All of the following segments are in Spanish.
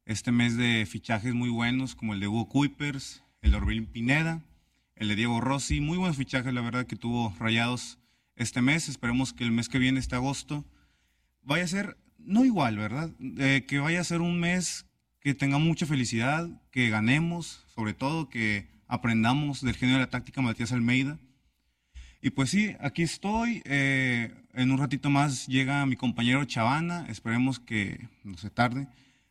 este mes de fichajes muy buenos, como el de Hugo Kuipers, el de Orbelín Pineda, el de Diego Rossi. Muy buenos fichajes, la verdad, que tuvo Rayados este mes. Esperemos que el mes que viene, este agosto, vaya a ser, no igual, ¿verdad? Que vaya a ser un mes que tengamos mucha felicidad, que ganemos, sobre todo, que aprendamos del genio de la táctica Matías Almeida. Y pues sí, aquí estoy. En un ratito más llega mi compañero Chavana. Esperemos que no se tarde.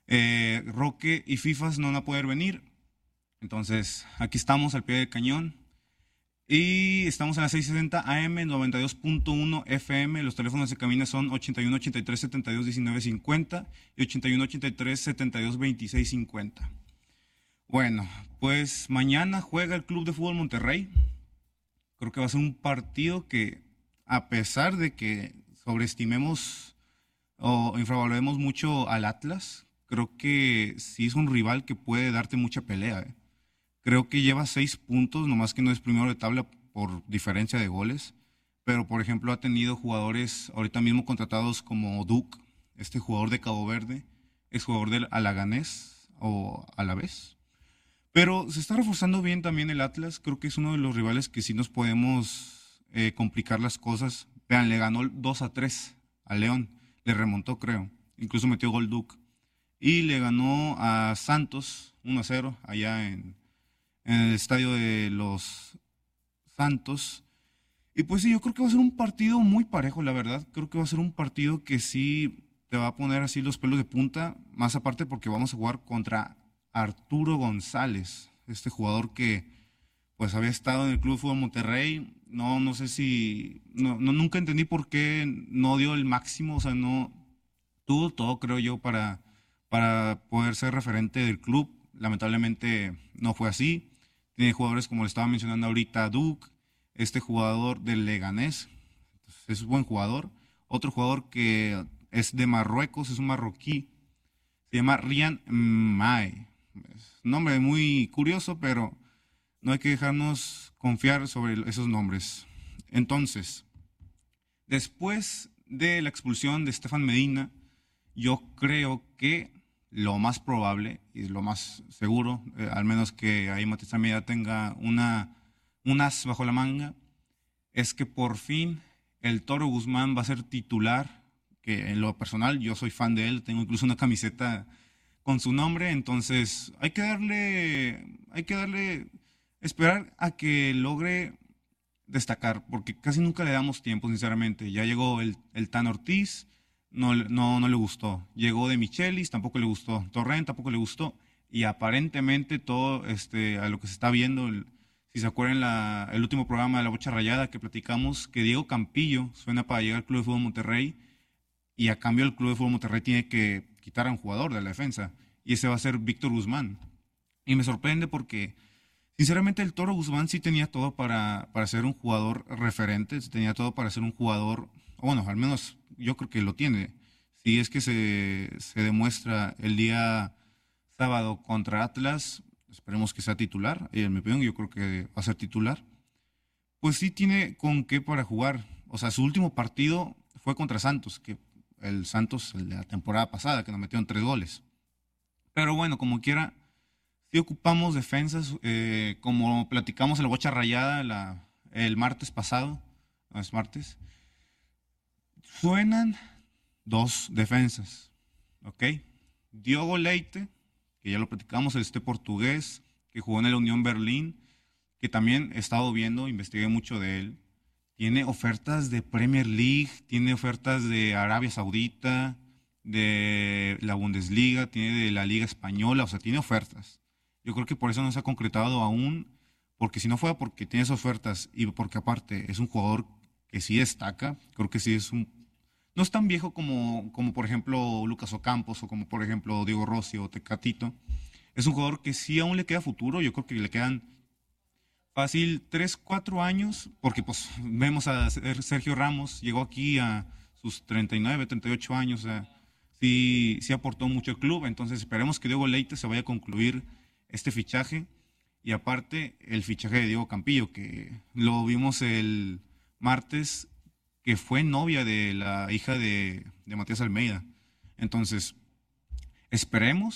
Roque y Fifas no van a poder venir. Entonces, aquí estamos al pie del cañón. Y estamos en la 660 AM, 92.1 FM. Los teléfonos de cabina son 81 83 72 19 50 y 81 83 72 26 50. Bueno, pues mañana juega el Club de Fútbol Monterrey. Creo que va a ser un partido que, a pesar de que sobreestimemos o infravaloremos mucho al Atlas, creo que sí es un rival que puede darte mucha pelea. Creo que lleva 6 puntos, nomás que no es primero de tabla por diferencia de goles. Pero, por ejemplo, ha tenido jugadores ahorita mismo contratados como Duke, este jugador de Cabo Verde, es jugador del Alaganés o Alavés. Pero se está reforzando bien también el Atlas. Creo que es uno de los rivales que sí nos podemos complicar las cosas. Vean, le ganó 2-3 a León. Le remontó, creo. Incluso metió gol Duke. Y le ganó a Santos 1-0 allá en el estadio de los Santos. Y pues sí, yo creo que va a ser un partido muy parejo, la verdad. Creo que va a ser un partido que sí te va a poner así los pelos de punta. Más aparte porque vamos a jugar contra Arturo González, este jugador que pues había estado en el Club de Fútbol Monterrey. No sé si, nunca entendí por qué no dio el máximo, o sea, no tuvo todo, creo yo, para poder ser referente del club. Lamentablemente no fue así. Tiene jugadores como le estaba mencionando ahorita, Duke, este jugador del Leganés, es un buen jugador. Otro jugador que es de Marruecos, es un marroquí, se llama Rian Mae. Nombre muy curioso, pero no hay que dejarnos confiar sobre esos nombres. Entonces, después de la expulsión de Estefan Medina, yo creo que lo más probable y lo más seguro, al menos que ahí Matías Almeida tenga un as bajo la manga, es que por fin el Toro Guzmán va a ser titular, que en lo personal yo soy fan de él, tengo incluso una camiseta con su nombre. Entonces hay que darle, esperar a que logre destacar, porque casi nunca le damos tiempo, sinceramente. Ya llegó el Tan Ortiz, no le gustó. Llegó de Michelis, tampoco le gustó. Torrent tampoco le gustó. Y aparentemente todo a lo que se está viendo, si se acuerdan el último programa de La Bocha Rayada que platicamos, que Diego Campillo suena para llegar al Club de Fútbol Monterrey, y a cambio el Club de Fútbol Monterrey tiene que quitar a un jugador de la defensa, y ese va a ser Víctor Guzmán. Y me sorprende porque, sinceramente, el Toro Guzmán sí tenía todo para ser un jugador referente, sí tenía todo para ser un jugador, bueno, al menos yo creo que lo tiene. Si es que se demuestra el día sábado contra Atlas, esperemos que sea titular, y en mi opinión yo creo que va a ser titular. Pues sí tiene con qué para jugar. O sea, su último partido fue contra Santos, que el Santos el de la temporada pasada, que nos metieron 3 goles. Pero bueno, como quiera, sí ocupamos defensas, como platicamos en la Bocha Rayada el martes pasado, no es martes, suenan dos defensas, ¿ok? Diogo Leite, que ya lo platicamos, este portugués que jugó en la Unión Berlín, que también he estado viendo, investigué mucho de él. Tiene ofertas de Premier League, tiene ofertas de Arabia Saudita, de la Bundesliga, tiene de la Liga Española, o sea, tiene ofertas. Yo creo que por eso no se ha concretado aún, porque si no fuera porque tiene esas ofertas y porque aparte es un jugador que sí destaca, creo que sí no es tan viejo como por ejemplo Lucas Ocampos o como por ejemplo Diego Rossi o Tecatito. Es un jugador que sí aún le queda futuro, yo creo que le quedan fácil 3 4 años, porque pues vemos a Sergio Ramos, llegó aquí a sus 39 38 años, o sea, sí aportó mucho el club. Entonces esperemos que Diego Leite se vaya a concluir este fichaje, y aparte el fichaje de Diego Campillo, que lo vimos el martes, que fue novia de la hija de Matías Almeida. Entonces esperemos